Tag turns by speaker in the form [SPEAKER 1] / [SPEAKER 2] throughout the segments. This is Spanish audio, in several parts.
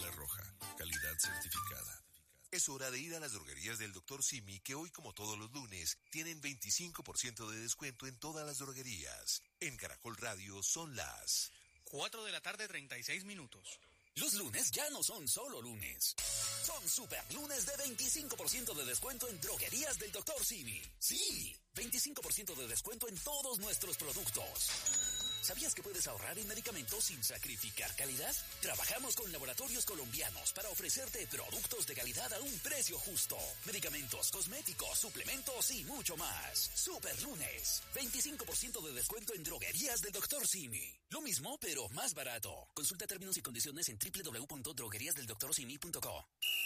[SPEAKER 1] Águila Roja, calidad certificada. Es hora de ir a las droguerías del Dr. Simi, que hoy, como todos los lunes, tienen 25% de descuento en todas las droguerías. En Caracol Radio son las
[SPEAKER 2] 4 de la tarde, 36 minutos.
[SPEAKER 3] Los lunes ya no son solo lunes. Son super lunes de 25% de descuento en droguerías del Dr. Simi. Sí, 25% de descuento en todos nuestros productos. ¿Sabías que puedes ahorrar en medicamentos sin sacrificar calidad? Trabajamos con laboratorios colombianos para ofrecerte productos de calidad a un precio justo. Medicamentos, cosméticos, suplementos y mucho más. Super lunes, 25% de descuento en droguerías del Dr. Simi. Lo mismo, pero más barato. Consulta términos y condiciones en www.drogueriasdeldoctorsimi.co.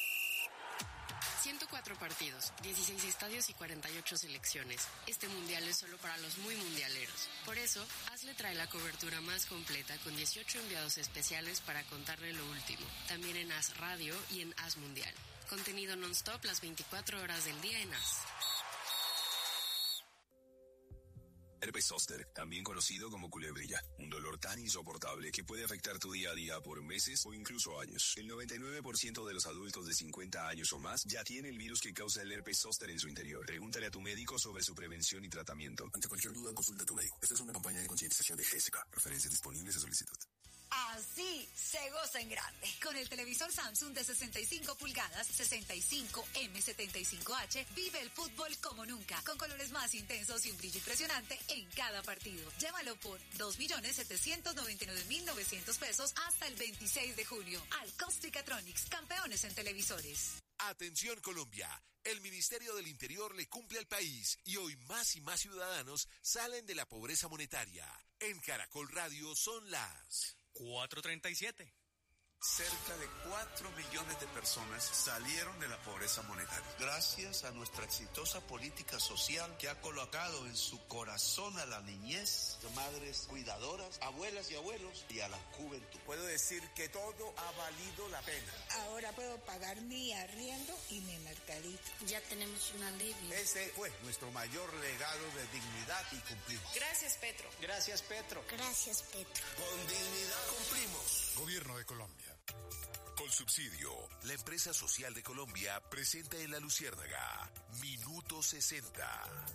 [SPEAKER 4] 104 partidos, 16 estadios y 48 selecciones. Este mundial es solo para los muy mundialeros. Por eso, AS le trae la cobertura más completa con 18 enviados especiales para contarle lo último. También en AS Radio y en AS Mundial. Contenido non-stop las 24 horas del día en AS.
[SPEAKER 5] Herpes zóster, también conocido como culebrilla, un dolor tan insoportable que puede afectar tu día a día por meses o incluso años. El 99% de los adultos de 50 años o más ya tiene el virus que causa el herpes zóster en su interior. Pregúntale a tu médico sobre su prevención y tratamiento.
[SPEAKER 6] Ante cualquier duda, consulta a tu médico. Esta es una campaña de concientización de GESCA. Referencias disponibles a solicitud.
[SPEAKER 7] Así se goza en grande. Con el televisor Samsung de 65 pulgadas, 65M75H, vive el fútbol como nunca, con colores más intensos y un brillo impresionante en cada partido. Llévalo por 2.799.900 pesos hasta el 26 de junio. Al Costricatronics, campeones en televisores.
[SPEAKER 1] Atención Colombia, el Ministerio del Interior le cumple al país y hoy más y más ciudadanos salen de la pobreza monetaria. En Caracol Radio son las
[SPEAKER 2] 4:37.
[SPEAKER 8] Cerca de 4 millones de personas salieron de la pobreza monetaria. Gracias a nuestra exitosa política social que ha colocado en su corazón a la niñez, madres cuidadoras, abuelas y abuelos y a la juventud.
[SPEAKER 9] Puedo decir que todo ha valido la pena.
[SPEAKER 10] Ahora puedo pagar mi arriendo y mi mercadito.
[SPEAKER 11] Ya tenemos un alivio.
[SPEAKER 9] Ese fue nuestro mayor legado de dignidad y cumplir.
[SPEAKER 12] Gracias, Petro.
[SPEAKER 9] Gracias, Petro.
[SPEAKER 11] Gracias, Petro.
[SPEAKER 1] Con dignidad cumplimos.
[SPEAKER 13] Gobierno de Colombia.
[SPEAKER 1] Colsubsidio, la empresa social de Colombia, presenta en La Luciérnaga, Minuto 60.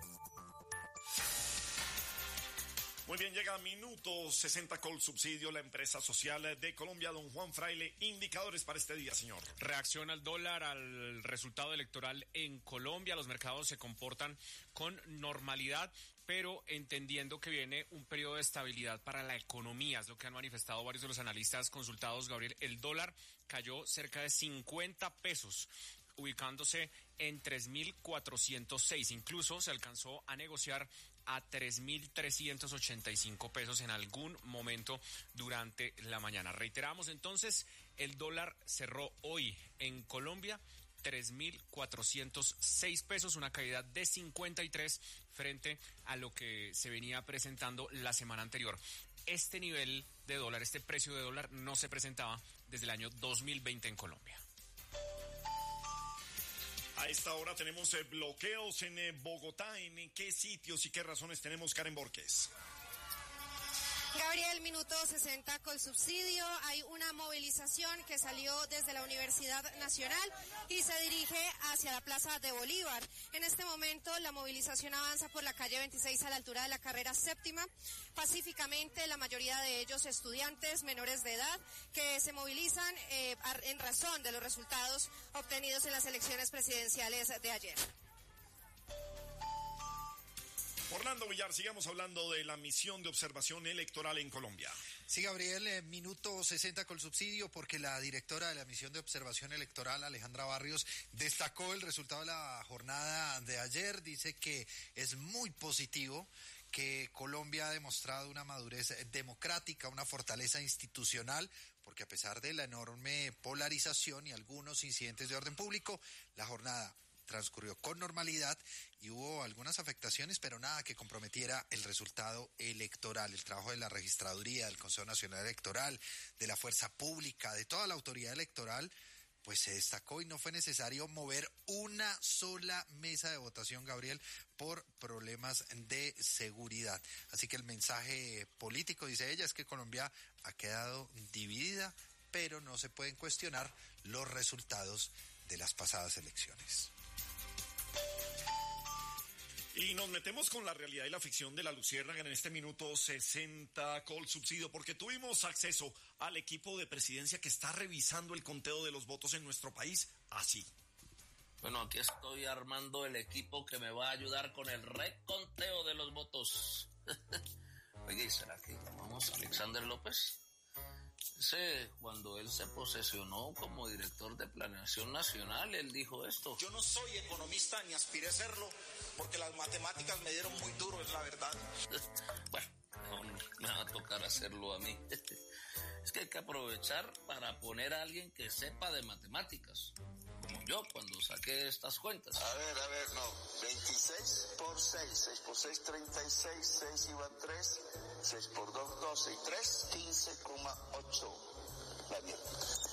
[SPEAKER 14] Muy bien, llega Minuto 60 Colsubsidio, la empresa social de Colombia. Don Juan Fraile, indicadores para este día, señor.
[SPEAKER 15] Reacción al dólar, al resultado electoral en Colombia. Los mercados se comportan con normalidad, pero entendiendo que viene un periodo de estabilidad para la economía. Es lo que han manifestado varios de los analistas consultados, Gabriel. El dólar cayó cerca de 50 pesos. Ubicándose en 3.406. Incluso se alcanzó a negociar a 3.385 pesos en algún momento durante la mañana. Reiteramos entonces, el dólar cerró hoy en Colombia 3.406 pesos, una caída de 53 frente a lo que se venía presentando la semana anterior. Este nivel de dólar, este precio de dólar no se presentaba desde el año 2020 en Colombia.
[SPEAKER 14] A esta hora tenemos bloqueos en Bogotá. ¿En qué sitios y qué razones tenemos, Karen Borges?
[SPEAKER 12] Gabriel, Minuto 60 Colsubsidio. Hay una movilización que salió desde la Universidad Nacional y se dirige hacia la Plaza de Bolívar. En este momento la movilización avanza por la calle 26 a la altura de la carrera séptima. Pacíficamente, la mayoría de ellos estudiantes menores de edad que se movilizan en razón de los resultados obtenidos en las elecciones presidenciales de ayer.
[SPEAKER 14] Orlando Villar, sigamos hablando de la misión de observación electoral en Colombia.
[SPEAKER 16] Sí, Gabriel, Minuto 60 Colsubsidio, porque la directora de la misión de observación electoral, Alejandra Barrios, destacó el resultado de la jornada de ayer. Dice que es muy positivo, que Colombia ha demostrado una madurez democrática, una fortaleza institucional, porque a pesar de la enorme polarización y algunos incidentes de orden público, la jornada transcurrió con normalidad y hubo algunas afectaciones, pero nada que comprometiera el resultado electoral. El trabajo de la Registraduría, del Consejo Nacional Electoral, de la Fuerza Pública, de toda la autoridad electoral, pues se destacó y no fue necesario mover una sola mesa de votación, Gabriel, por problemas de seguridad. Así que el mensaje político, dice ella, es que Colombia ha quedado dividida pero no se pueden cuestionar los resultados de las pasadas elecciones.
[SPEAKER 14] Y nos metemos con la realidad y la ficción de la Luciérnaga en este minuto 60 Colsubsidio, porque tuvimos acceso al equipo de presidencia que está revisando el conteo de los votos en nuestro país así.
[SPEAKER 13] Bueno, aquí estoy armando el equipo que me va a ayudar con el reconteo de los votos. Oye, ¿será que llamamos a Alexander López? Cuando él se posesionó como director de Planeación Nacional, él dijo esto.
[SPEAKER 17] Yo no soy economista ni aspiré a serlo, porque las matemáticas me dieron muy duro, es la verdad.
[SPEAKER 13] Bueno, no, me va a tocar hacerlo a mí. Es que hay que aprovechar para poner a alguien que sepa de matemáticas. Como yo cuando saqué estas cuentas.
[SPEAKER 18] A ver, no. 26 por 6, 6 por 6, 36, 6 iban 3, 6 por 2, 12 y 3, 15,8. La mierda.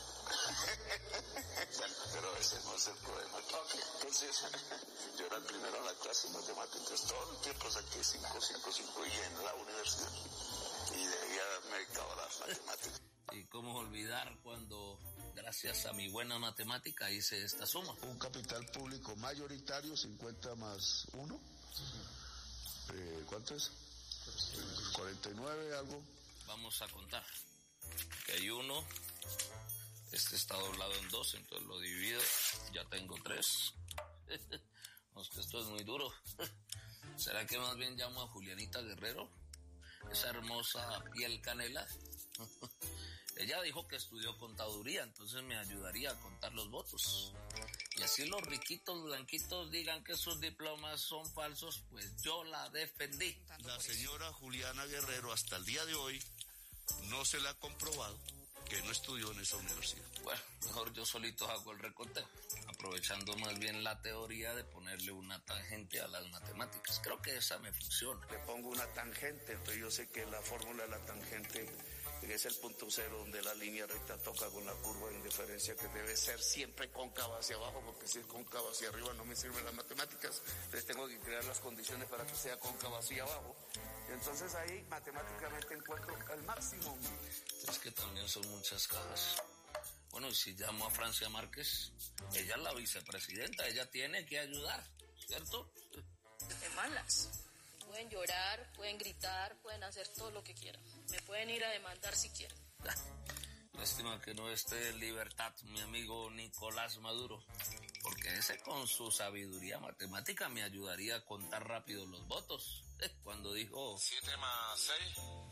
[SPEAKER 18] Bueno, pero ese no es el problema. Ok, entonces, yo era el primero en la clase de matemáticas. Todo el tiempo saqué 5, 5, 5 y en la universidad. Y debía haberme dedicado a las matemáticas.
[SPEAKER 13] ¿Y cómo olvidar cuando, gracias a mi buena matemática, hice esta suma?
[SPEAKER 18] Un capital público mayoritario, 50 más 1. ¿Cuánto es? 49, algo.
[SPEAKER 13] Vamos a contar. Que hay 1, este está doblado en 2, entonces lo divido, ya tengo 3. No, es que esto es muy duro. ¿Será que más bien llamo a Julianita Guerrero? Esa hermosa piel canela. Ella dijo que estudió contaduría, entonces me ayudaría a contar los votos. Y así los riquitos blanquitos digan que sus diplomas son falsos, pues yo la defendí.
[SPEAKER 8] La señora Juliana Guerrero hasta el día de hoy no se le ha comprobado que no estudió en esa universidad.
[SPEAKER 13] Bueno, mejor yo solito hago el reconteo, aprovechando más bien la teoría de ponerle una tangente a las matemáticas. Creo que esa me funciona.
[SPEAKER 17] Le pongo una tangente, entonces yo sé que la fórmula de la tangente es el punto cero donde la línea recta toca con la curva de indiferencia, que debe ser siempre cóncava hacia abajo, porque si es cóncava hacia arriba no me sirven las matemáticas. Entonces tengo que crear las condiciones para que sea cóncava hacia abajo. Entonces ahí matemáticamente encuentro el máximo.
[SPEAKER 13] Es que también son muchas cajas. Bueno, y si llamo a Francia Márquez, ella es la vicepresidenta, ella tiene que ayudar, ¿cierto?
[SPEAKER 19] De malas. Pueden llorar, pueden gritar, pueden hacer todo lo que quieran. Me pueden ir a demandar si quieren.
[SPEAKER 13] Lástima que no esté en libertad mi amigo Nicolás Maduro, porque ese con su sabiduría matemática me ayudaría a contar rápido los votos. Cuando dijo
[SPEAKER 20] 7 más 6.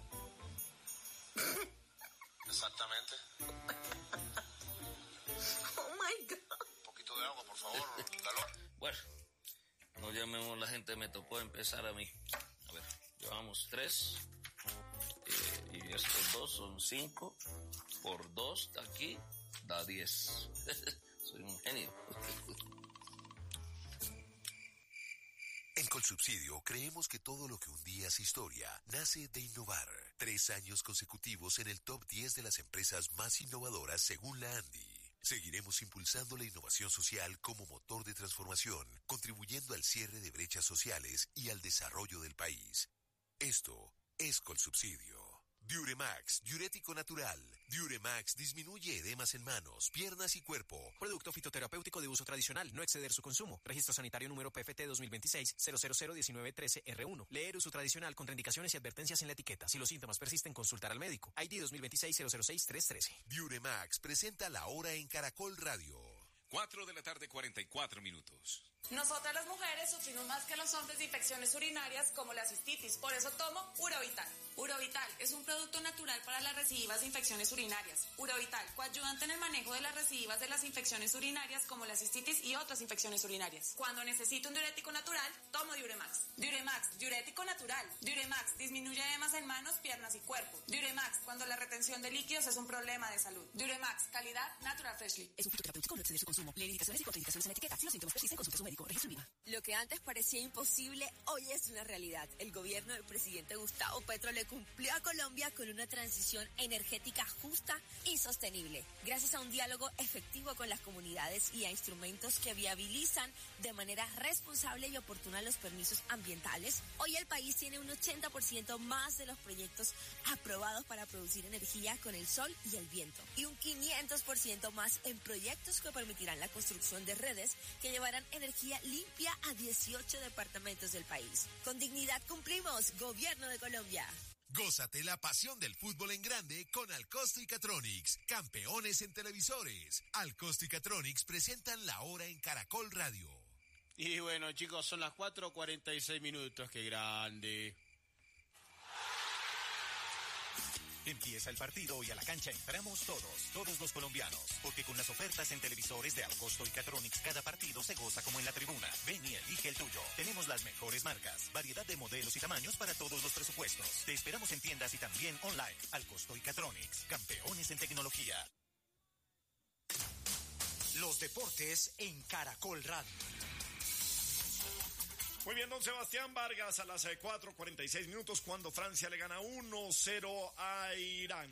[SPEAKER 20] Exactamente.
[SPEAKER 19] Oh my God.
[SPEAKER 20] Un poquito de agua, por favor, calor.
[SPEAKER 13] Bueno, no llamemos a la gente, me tocó empezar a mí. A ver, llevamos 3. Y estos 2 son 5. Por 2 aquí da 10. Soy un genio.
[SPEAKER 1] En Colsubsidio creemos que todo lo que un día es historia nace de innovar. 3 años consecutivos en el top 10 de las empresas más innovadoras según la ANDI. Seguiremos impulsando la innovación social como motor de transformación, contribuyendo al cierre de brechas sociales y al desarrollo del país. Esto es Colsubsidio. Diuremax, diurético natural. Diuremax disminuye edemas en manos, piernas y cuerpo.
[SPEAKER 21] Producto fitoterapéutico de uso tradicional, no exceder su consumo. Registro sanitario número PFT 2026-0001913R1. Leer uso tradicional, contraindicaciones y advertencias en la etiqueta. Si los síntomas persisten, consultar al médico. ID 2026-006-313.
[SPEAKER 1] Diuremax presenta La Hora en Caracol Radio.
[SPEAKER 22] 4 de la tarde, 44 minutos.
[SPEAKER 23] Nosotras las mujeres sufrimos más que los hombres de infecciones urinarias como la cistitis, por eso tomo Urovital. Urovital es un producto natural para las recidivas de infecciones urinarias. Urovital, coadyuvante en el manejo de las recidivas de las infecciones urinarias como la cistitis y otras infecciones urinarias. Cuando necesito un diurético natural, tomo Diuremax. Diuremax, diurético natural. Diuremax, disminuye edemas en manos, piernas y cuerpo. Diuremax, cuando la retención de líquidos es un problema de salud. Diuremax, calidad Natural Freshly.
[SPEAKER 24] Es un fitoterapéutico, no exceder su consumo. Leer indicaciones y contraindicaciones en la etiqueta. Si los síntomas persisten, consulte a su médico. Registro INVIMA.
[SPEAKER 25] Lo que antes parecía imposible, hoy es una realidad. El gobierno del presidente Gustavo Petro le cumplió a Colombia con una transición energética justa y sostenible. sostenible, gracias a un diálogo efectivo con las comunidades y a instrumentos que viabilizan de manera responsable y oportuna los permisos ambientales. Hoy el país tiene un 80% más de los proyectos aprobados para producir energía con el sol y el viento, y un 500% más en proyectos que permitirán la construcción de redes que llevarán energía limpia a 18 departamentos del país. Con dignidad cumplimos, Gobierno de Colombia.
[SPEAKER 1] Gózate la pasión del fútbol en grande con Alcosto y Catronics, campeones en televisores. Alcosto y Catronics presentan La Hora en Caracol Radio.
[SPEAKER 3] Y bueno, chicos, son las 4:46 minutos, qué grande.
[SPEAKER 4] Empieza el partido y a la cancha entramos todos los colombianos, porque con las ofertas en televisores de Alcosto y Catronics cada partido se goza como en la tribuna. Ven y elige el tuyo. Tenemos las mejores marcas, variedad de modelos y tamaños para todos los presupuestos. Te esperamos en tiendas y también online. Alcosto y Catronics, campeones en tecnología.
[SPEAKER 5] Los deportes en Caracol Radio.
[SPEAKER 14] Muy bien, don Sebastián Vargas, a las 4:46 minutos, cuando Francia le gana 1-0 a Irak.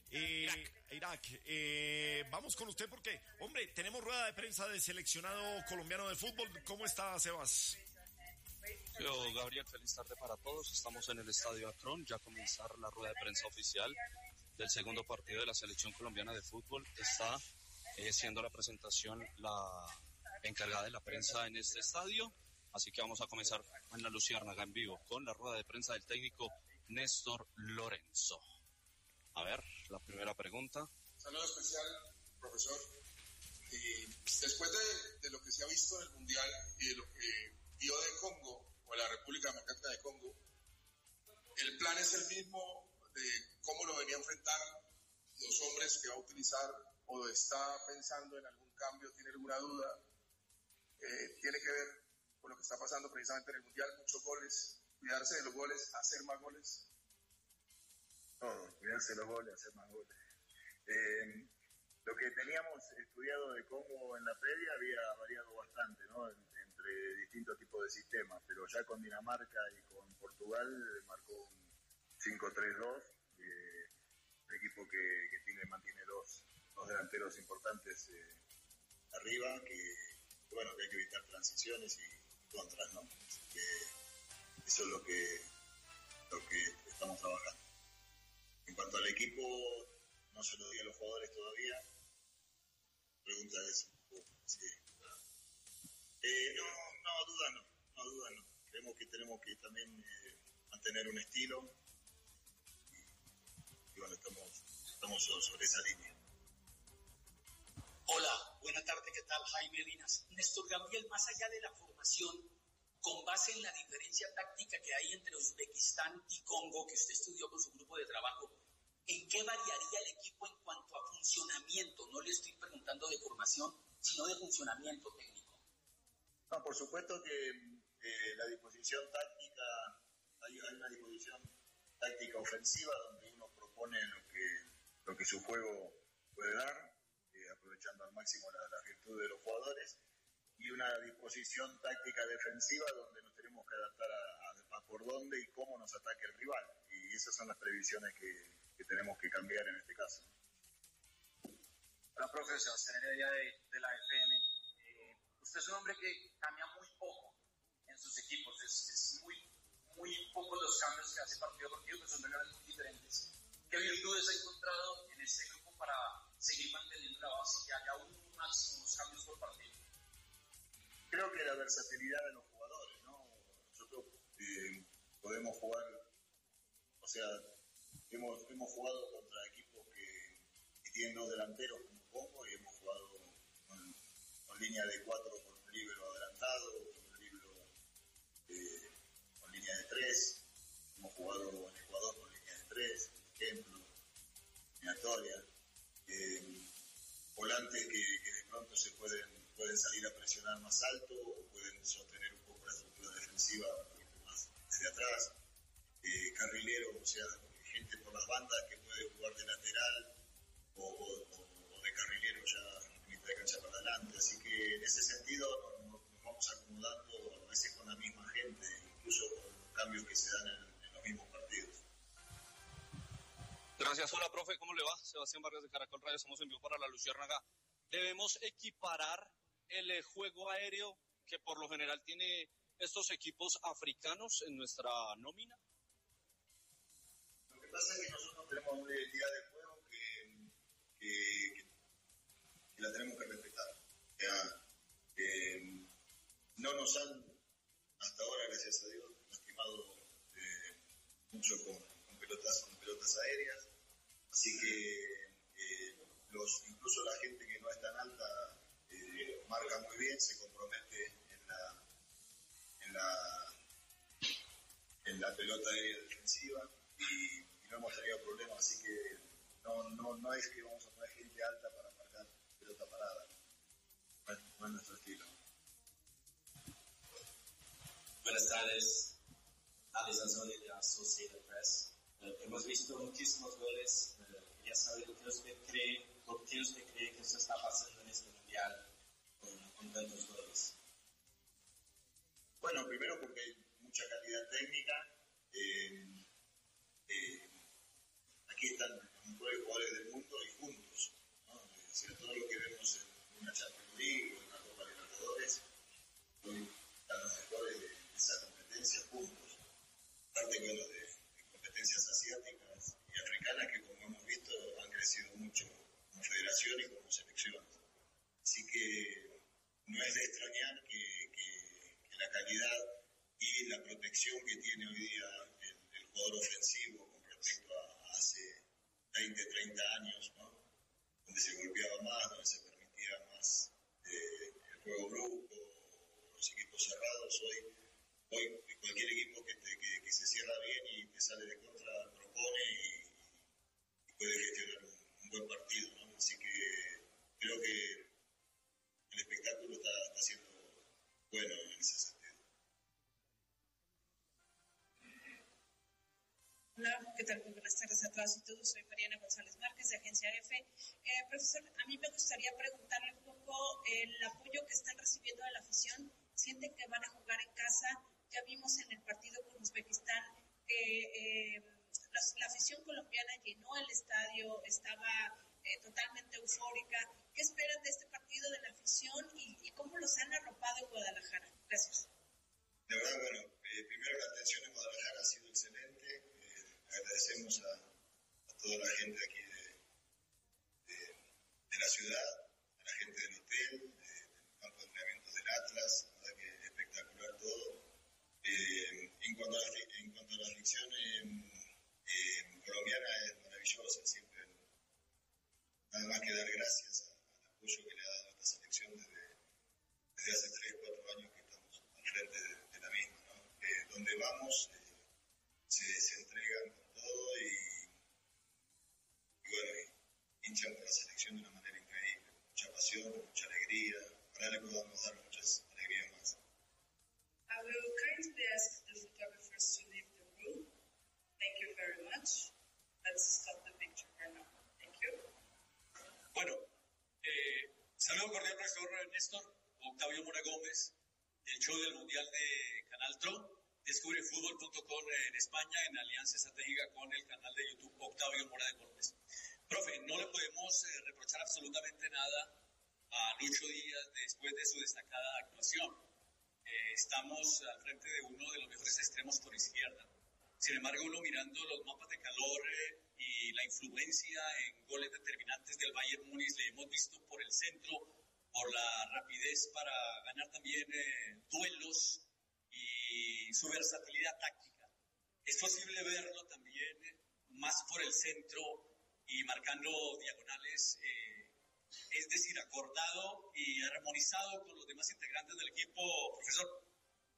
[SPEAKER 14] Vamos con usted porque, hombre, tenemos rueda de prensa del seleccionado colombiano de fútbol. ¿Cómo está, Sebas?
[SPEAKER 6] Yo, Gabriel, feliz tarde para todos. Estamos en el Estadio Akron, ya a comenzar la rueda de prensa oficial del segundo partido de la selección colombiana de fútbol. Está siendo la presentación la encargada de la prensa en este estadio. Así que vamos a comenzar en la Luciérnaga en vivo con la rueda de prensa del técnico Néstor Lorenzo. A ver, la primera pregunta.
[SPEAKER 7] Saludo especial, profesor. Después de lo que se ha visto en el Mundial y de lo que vio de Congo, o la República Democrática de Congo, ¿el plan es el mismo de cómo lo venía a enfrentar, los hombres que va a utilizar, o está pensando en algún cambio, tiene alguna duda? Tiene que ver con lo que está pasando precisamente en el Mundial, muchos goles, cuidarse de los goles, hacer más goles.
[SPEAKER 26] Todo, cuidarse de los goles, hacer más goles. Lo que teníamos estudiado de Congo en la previa había variado bastante, ¿no? Entre distintos tipos de sistemas, pero ya con Dinamarca y con Portugal marcó un 5-3-2, un equipo que mantiene dos delanteros importantes arriba, que hay que evitar transiciones y contras, ¿no? Así que eso es lo que estamos trabajando. En cuanto al equipo, no se lo di a los jugadores todavía. Pregunta es, sí. No, duda no. Creemos que tenemos que también mantener un estilo y bueno, estamos sobre esa línea.
[SPEAKER 27] Hola, buena tarde, ¿qué tal? Jaime Linas. Néstor Gabriel, más allá de la formación, con base en la diferencia táctica que hay entre Uzbekistán y Congo, que usted estudió con su grupo de trabajo, ¿en qué variaría el equipo en cuanto a funcionamiento? No le estoy preguntando de formación, sino de funcionamiento técnico.
[SPEAKER 26] No, por supuesto que la disposición táctica, hay una disposición táctica ofensiva donde uno propone lo que su juego puede dar, aprovechando al máximo la virtud de los jugadores, y una disposición táctica defensiva donde nos tenemos que adaptar a por dónde y cómo nos ataque el rival, y esas son las previsiones que tenemos que cambiar en este caso.
[SPEAKER 28] Hola, profe, Sebastián Heredia de la FM. Usted es un hombre que cambia muy poco en sus equipos, es muy pocos los cambios que hace partido por partido, que son reglas muy diferentes. ¿Qué virtudes ha encontrado en este grupo para seguir manteniendo la base y que haya aún máximos cambios por partido?
[SPEAKER 26] Creo que la versatilidad de los jugadores, ¿no? Nosotros podemos jugar, o sea, hemos jugado contra equipos que tienen dos delanteros como Congo, y hemos jugado con línea de 4 con un líbero adelantado, con un líbero con línea de 3, hemos jugado en Ecuador con línea de 3, por ejemplo, eliminatoria, volantes que de pronto se pueden salir a presionar más alto o pueden sostener un poco la estructura defensiva un poquito más desde atrás, carrileros, o sea, gente por las bandas que puede jugar de lateral o de carrilero ya en mitad de cancha para adelante, así que en ese sentido nos vamos acomodando a veces con la misma gente, incluso con cambios que se dan en los mismos partidos.
[SPEAKER 6] Gracias. Hola, profe, ¿cómo le va? Sebastián Vargas de Caracol Radio, estamos en vivo para La Luciérnaga. ¿Debemos equiparar el juego aéreo que por lo general tiene estos equipos africanos en nuestra nómina?
[SPEAKER 26] Lo que pasa es que nosotros tenemos una identidad de juego que la tenemos que respetar. No nos han, hasta ahora, gracias a Dios, lastimado mucho con pelotas aéreas. Así que incluso la gente que no es tan alta marca muy bien, se compromete en la pelota aérea defensiva y no hemos tenido problemas, así que no es que vamos a poner gente alta para marcar pelota parada. No es nuestro estilo.
[SPEAKER 2] Buenas tardes, Alex Anzoni de Associated Press. Hemos visto muchísimos goles. Quería saber por qué usted cree que eso está pasando en este mundial con tantos goles.
[SPEAKER 26] Bueno, primero porque hay mucha calidad técnica. Aquí están los mejores jugadores del mundo y juntos, ¿no? Es decir, todo lo que vemos en una Champions League o en una Copa Libertadores, hoy están los mejores de esa competencia juntos. Aparte, bueno, de competencias asiáticas y africanas que, como hemos visto, han crecido mucho como federación y como selección. Así que no es de extrañar que la calidad y la protección que tiene hoy día el jugador ofensivo con respecto a hace 20, 30 años, ¿no? Donde se golpeaba más, donde se permitía más el juego brusco, los equipos cerrados. Hoy cualquier equipo que se cierra bien y que sale de contra propone y puede gestionar un buen partido, ¿no? Así que creo que el espectáculo está siendo bueno en ese sentido.
[SPEAKER 9] Hola, ¿qué tal? Muy buenas tardes a todas y todos. Soy Mariana González Márquez de Agencia F. Profesor, a mí me gustaría preguntarle un poco el apoyo que están recibiendo de la afición. ¿Sienten que van a jugar en casa? Ya vimos en el partido con Uzbekistán que la afición colombiana llenó el estadio, estaba totalmente eufórica. ¿Qué esperan de este partido de la afición y cómo los han arropado en Guadalajara? Gracias.
[SPEAKER 26] De verdad, bueno, primero la atención en Guadalajara ha sido excelente. Agradecemos a toda la gente aquí de la ciudad, a la gente del hotel, del campo de entrenamiento del Atlas, la verdad que espectacular todo. En cuanto a la afición colombiana, es maravillosa, siempre nada más que dar gracias al apoyo que le ha dado a esta selección desde hace 3, 4 años que estamos al frente de la misma, ¿no? Donde vamos se entregan con todo y bueno, hinchan por la selección de una manera increíble, mucha pasión, mucha alegría. Ojalá le podamos dar muchas alegrías más.
[SPEAKER 9] I will kindly ask the photographers to leave the room. Thank you very much. Let's stop the picture for now. Thank you.
[SPEAKER 27] Bueno, saludo cordial, profesor Néstor, Octavio Mora Gómez, del show del Mundial de Canal Tro. Descubrefutbol.com en España en alianza estratégica con el canal de YouTube Octavio Mora Deportes. Profe, no le podemos reprochar absolutamente nada a Lucho Díaz después de su destacada actuación. Estamos al frente de uno de los mejores extremos por izquierda. Sin embargo, uno mirando los mapas de calor y la influencia en goles determinantes del Bayern Múnich, le hemos visto por el centro, por la rapidez para ganar también duelos y su versatilidad táctica. Es posible verlo también más por el centro y marcando diagonales, es decir, acordado y armonizado con los demás integrantes del equipo, profesor.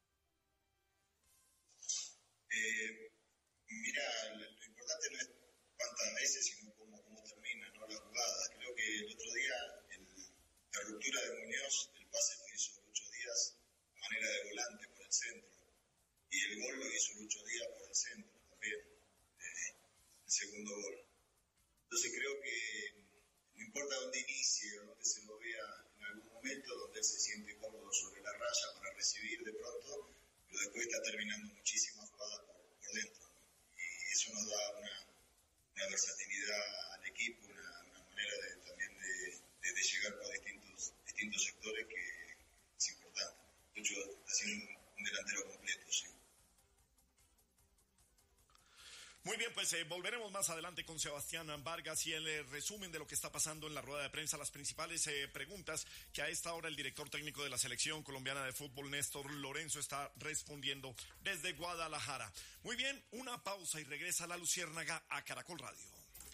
[SPEAKER 26] Mira, lo importante no es cuántas veces, sino cómo termina, ¿no? La jugada. Creo que el otro día la ruptura de Muñoz, el pase lo hizo Lucho Díaz de manera de volante por el centro. Y el gol lo hizo Lucho Díaz por el centro también, el segundo gol. Entonces creo que no importa dónde inicie, dónde se lo vea en algún momento, donde él se siente cómodo sobre la raya para recibir de pronto, pero después está terminando muchísimas jugadas por dentro, ¿no? Y eso nos da una versatilidad
[SPEAKER 14] pues volveremos más adelante con Sebastián Vargas y el resumen de lo que está pasando en la rueda de prensa, las principales preguntas que a esta hora el director técnico de la selección colombiana de fútbol, Néstor Lorenzo, está respondiendo desde Guadalajara. Muy bien, una pausa y regresa La Luciérnaga a Caracol Radio.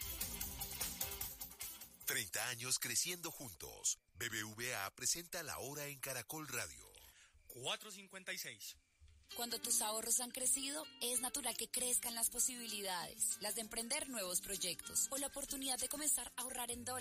[SPEAKER 1] 30 años creciendo juntos. BBVA presenta La Hora en Caracol Radio.
[SPEAKER 8] 4:56.
[SPEAKER 10] Cuando tus ahorros han crecido, es natural que crezcan las posibilidades, las de emprender nuevos proyectos o la oportunidad de comenzar a ahorrar en dólares.